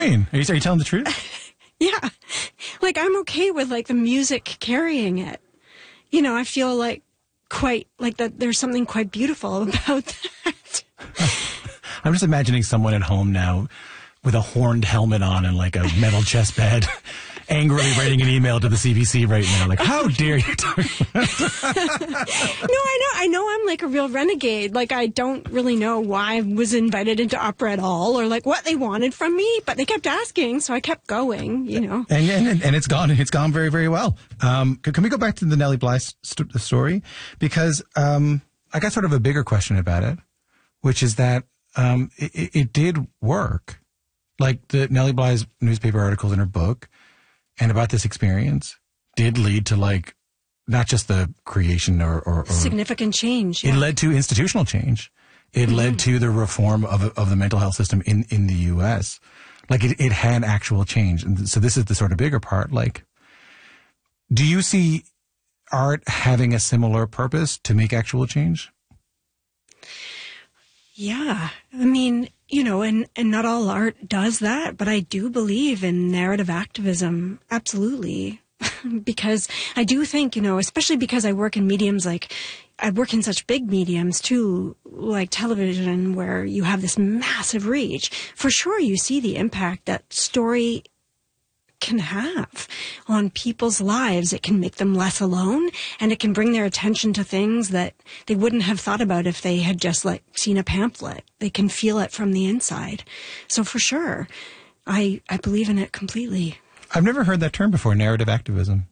Are you telling the truth? Yeah. Like, I'm okay with, like, the music carrying it. You know, I feel like quite, like, that there's something quite beautiful about that. I'm just imagining someone at home now with a horned helmet on and, like, a metal chest bed, angrily writing an email to the CBC right now. Like, how dare you talk about that? No, I know I'm like a real renegade. Like, I don't really know why I was invited into opera at all or like what they wanted from me, but they kept asking, so I kept going, you know. And it's gone very, very well. Can we go back to the Nellie Bly story? Because I got sort of a bigger question about it, which is that it did work. Like the Nellie Bly's newspaper articles in her book and about this experience did lead to, like, not just the creation or significant change. Yeah. It led to institutional change. It led to the reform of the mental health system in the U.S. Like it had actual change. And so this is the sort of bigger part. Like, do you see art having a similar purpose to make actual change? Yeah. I mean, you know, and not all art does that, but I do believe in narrative activism. Absolutely. Because I do think, you know, especially because I work in mediums like, I work in such big mediums too, like television, where you have this massive reach. For sure, you see the impact that story can have on people's lives. It can make them less alone, and it can bring their attention to things that they wouldn't have thought about if they had just like seen a pamphlet. They can feel it from the inside. So for sure, I believe in it completely. I've never heard that term before, narrative activism.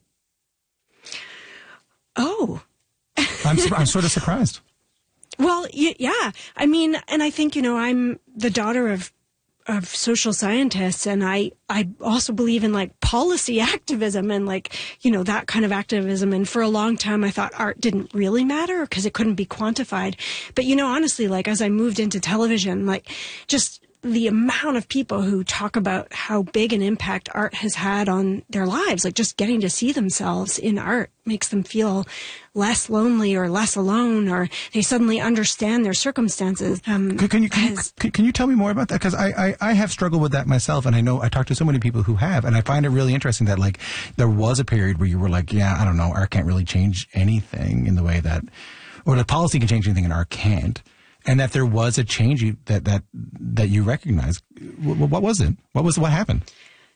Oh. I'm sort of surprised. Well, yeah. I mean, and I think, you know, I'm the daughter of social scientists, and I also believe in like policy activism and like, you know, that kind of activism. And for a long time, I thought art didn't really matter because it couldn't be quantified. But, you know, honestly, like as I moved into television, like just the amount of people who talk about how big an impact art has had on their lives, like just getting to see themselves in art makes them feel less lonely or less alone, or they suddenly understand their circumstances. Can you tell me more about that? Because I have struggled with that myself, and I know I talked to so many people who have, and I find it really interesting that like there was a period where you were like, yeah, I don't know, art can't really change anything in the way that, or the policy can change anything and art can't. And that there was a change that you recognized. What was it? What happened?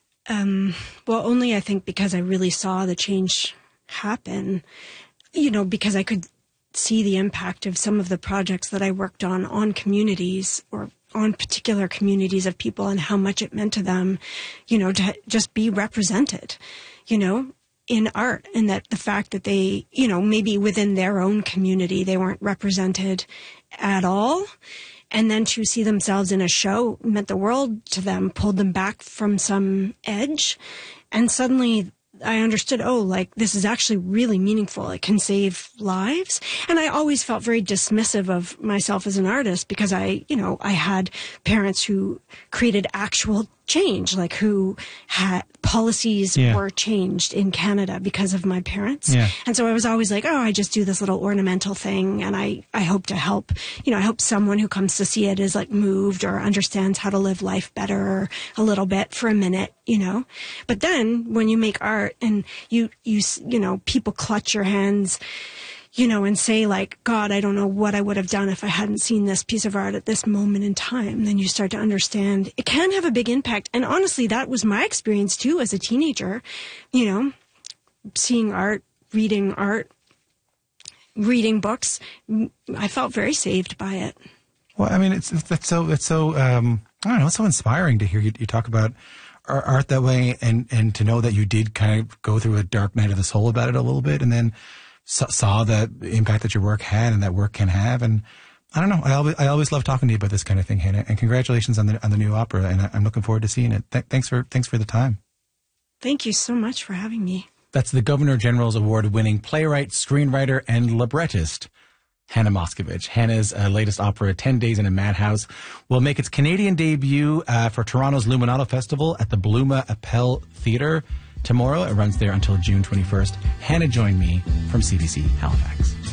Well, only I think because I really saw the change happen, you know, because I could see the impact of some of the projects that I worked on communities or on particular communities of people and how much it meant to them, you know, to just be represented, you know, in art, and that the fact that they, you know, maybe within their own community, they weren't represented at all. And then to see themselves in a show meant the world to them, pulled them back from some edge. And suddenly I understood, oh, like this is actually really meaningful. It can save lives. And I always felt very dismissive of myself as an artist because I had parents who created actual change, like who had policies were changed in Canada because of my parents. Yeah. And so I was always like, oh, I just do this little ornamental thing. And I hope to help, you know, I hope someone who comes to see it is like moved or understands how to live life better a little bit for a minute, you know. But then when you make art and you know, people clutch your hands, you know, and say like, God, I don't know what I would have done if I hadn't seen this piece of art at this moment in time. Then you start to understand it can have a big impact. And honestly, that was my experience too as a teenager, you know, seeing art, reading books. I felt very saved by it. Well, I mean, it's so I don't know, it's so inspiring to hear you talk about art that way, and to know that you did kind of go through a dark night of the soul about it a little bit, and then saw the impact that your work had and that work can have. And I don't know, I always love talking to you about this kind of thing, Hannah. And congratulations on the new opera, and I'm looking forward to seeing it. Thanks for the time. Thank you so much for having me. That's the Governor General's Award-winning playwright, screenwriter, and librettist, Hannah Moscovich. Hannah's latest opera, 10 Days in a Madhouse, will make its Canadian debut for Toronto's Luminato Festival at the Bluma Appel Theatre tomorrow. It runs there until June 21st. Hannah joined me from CBC Halifax.